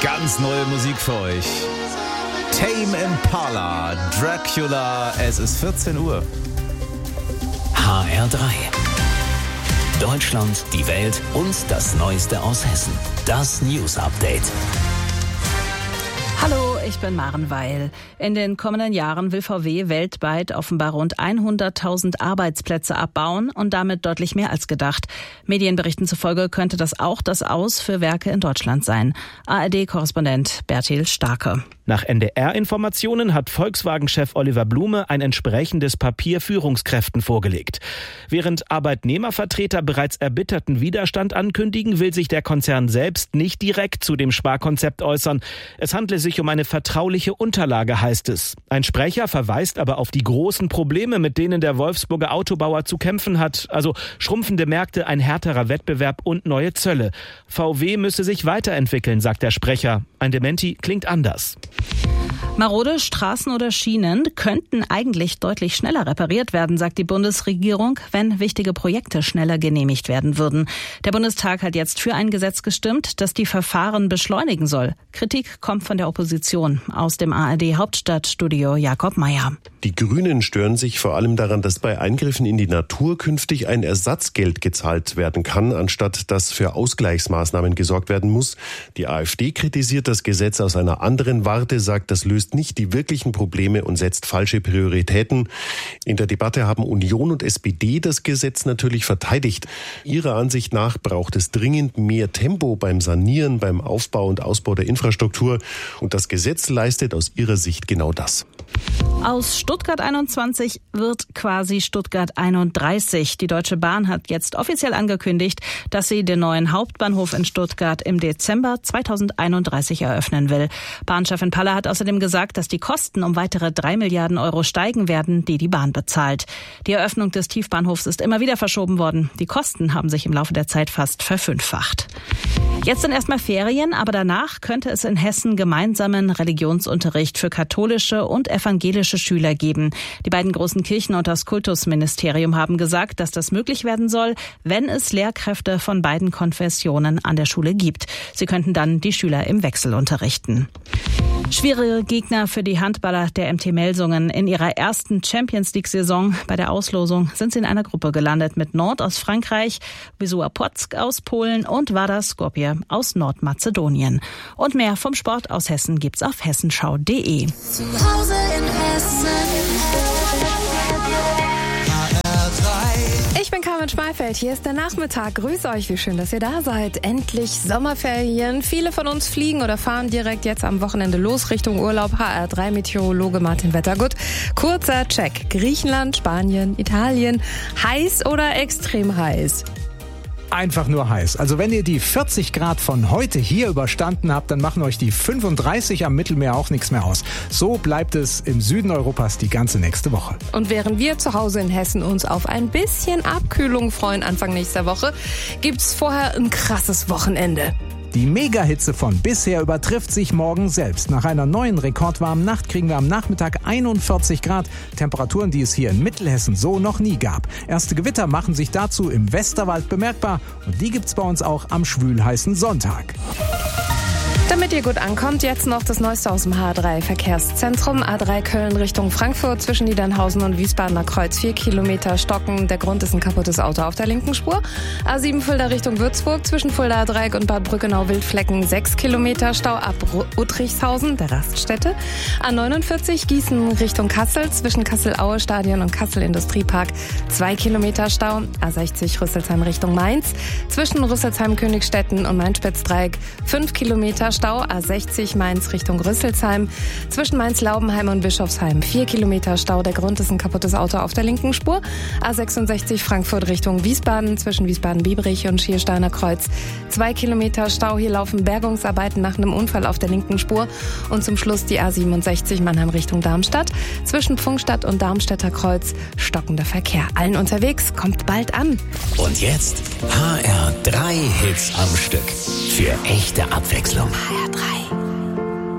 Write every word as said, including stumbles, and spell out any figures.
Ganz neue Musik für euch. Tame Impala, Dracula, es ist vierzehn Uhr. H R drei. Deutschland, die Welt und das Neueste aus Hessen. Das News Update. Hallo, ich bin Maren Weil. In den kommenden Jahren will V W weltweit offenbar rund hunderttausend Arbeitsplätze abbauen und damit deutlich mehr als gedacht. Medienberichten zufolge könnte das auch das Aus für Werke in Deutschland sein. A R D-Korrespondent Bertil Starke. Nach N D R-Informationen hat Volkswagen-Chef Oliver Blume ein entsprechendes Papier Führungskräften vorgelegt. Während Arbeitnehmervertreter bereits erbitterten Widerstand ankündigen, will sich der Konzern selbst nicht direkt zu dem Sparkonzept äußern. Es handle sich um eine vertrauliche Unterlage, heißt es. Ein Sprecher verweist aber auf die großen Probleme, mit denen der Wolfsburger Autobauer zu kämpfen hat. Also schrumpfende Märkte, ein härterer Wettbewerb und neue Zölle. V W müsse sich weiterentwickeln, sagt der Sprecher. Ein Dementi klingt anders. Marode Straßen oder Schienen könnten eigentlich deutlich schneller repariert werden, sagt die Bundesregierung, wenn wichtige Projekte schneller genehmigt werden würden. Der Bundestag hat jetzt für ein Gesetz gestimmt, das die Verfahren beschleunigen soll. Kritik kommt von der Opposition. Aus dem A R D-Hauptstadtstudio Jakob Meyer. Die Grünen stören sich vor allem daran, dass bei Eingriffen in die Natur künftig ein Ersatzgeld gezahlt werden kann, anstatt dass für Ausgleichsmaßnahmen gesorgt werden muss. Die AfD kritisiert das Gesetz aus einer anderen Warte, sagt, das löst nicht die wirklichen Probleme und setzt falsche Prioritäten. In der Debatte haben Union und S P D das Gesetz natürlich verteidigt. Ihrer Ansicht nach braucht es dringend mehr Tempo beim Sanieren, beim Aufbau und Ausbau der Infrastruktur. Und das Gesetz leistet aus ihrer Sicht genau das. Aus Stuttgart einundzwanzig wird quasi Stuttgart einunddreißig. Die Deutsche Bahn hat jetzt offiziell angekündigt, dass sie den neuen Hauptbahnhof in Stuttgart im Dezember zweitausendeinunddreißig eröffnen will. Bahnchefin Paller hat außerdem gesagt, dass die Kosten um weitere drei Milliarden Euro steigen werden, die die Bahn bezahlt. Die Eröffnung des Tiefbahnhofs ist immer wieder verschoben worden. Die Kosten haben sich im Laufe der Zeit fast verfünffacht. Jetzt sind erstmal Ferien, aber danach könnte es in Hessen gemeinsamen Religionsunterricht für katholische und evangelische Schüler geben. Die beiden großen Kirchen und das Kultusministerium haben gesagt, dass das möglich werden soll, wenn es Lehrkräfte von beiden Konfessionen an der Schule gibt. Sie könnten dann die Schüler im Wechsel unterrichten. Schwierige Gegner für die Handballer der M T Melsungen. In ihrer ersten Champions-League-Saison bei der Auslosung sind sie in einer Gruppe gelandet mit Nord aus Frankreich, Wisła Płock aus Polen und Vardar Skopje aus Nordmazedonien. Und mehr vom Sport aus Hessen gibt's auf hessenschau punkt de. Zu Hause in Hessen. Ich bin Carmen Schmalfeld, hier ist der Nachmittag. Grüß euch, wie schön, dass ihr da seid. Endlich Sommerferien. Viele von uns fliegen oder fahren direkt jetzt am Wochenende los Richtung Urlaub. H R drei Meteorologe Martin Wettergut. Kurzer Check. Griechenland, Spanien, Italien. Heiß oder extrem heiß? Einfach nur heiß. Also wenn ihr die vierzig Grad von heute hier überstanden habt, dann machen euch die fünfunddreißig am Mittelmeer auch nichts mehr aus. So bleibt es im Süden Europas die ganze nächste Woche. Und während wir zu Hause in Hessen uns auf ein bisschen Abkühlung freuen Anfang nächster Woche, gibt's vorher ein krasses Wochenende. Die Megahitze von bisher übertrifft sich morgen selbst. Nach einer neuen rekordwarmen Nacht kriegen wir am Nachmittag einundvierzig Grad. Temperaturen, die es hier in Mittelhessen so noch nie gab. Erste Gewitter machen sich dazu im Westerwald bemerkbar. Und die gibt's bei uns auch am schwülheißen Sonntag. Damit ihr gut ankommt, jetzt noch das Neueste aus dem H drei Verkehrszentrum. A drei Köln Richtung Frankfurt zwischen Niedernhausen und Wiesbadener Kreuz. Vier Kilometer Stocken. Der Grund ist ein kaputtes Auto auf der linken Spur. A sieben Fulda Richtung Würzburg zwischen Fulda Dreieck und Bad Brückenau-Wildflecken. Sechs Kilometer Stau ab Uttrichshausen, der Raststätte. A neunundvierzig Gießen Richtung Kassel zwischen Kassel-Aue Stadion und Kassel Industriepark. Zwei Kilometer Stau. A sechzig Rüsselsheim Richtung Mainz zwischen Rüsselsheim-Königstetten und Main-Spitz-Dreieck. Fünf Kilometer Stau. A sechzig Mainz Richtung Rüsselsheim. Zwischen Mainz-Laubenheim und Bischofsheim vier Kilometer Stau. Der Grund ist ein kaputtes Auto auf der linken Spur. A sechsundsechzig Frankfurt Richtung Wiesbaden. Zwischen Wiesbaden-Biebrich und Schiersteiner Kreuz zwei Kilometer Stau. Hier laufen Bergungsarbeiten nach einem Unfall auf der linken Spur. Und zum Schluss die A siebenundsechzig Mannheim Richtung Darmstadt. Zwischen Pfungstadt und Darmstädter Kreuz stockender Verkehr. Allen unterwegs, kommt bald an. Und jetzt H R drei Hits am Stück. Für echte Abwechslung. H R drei.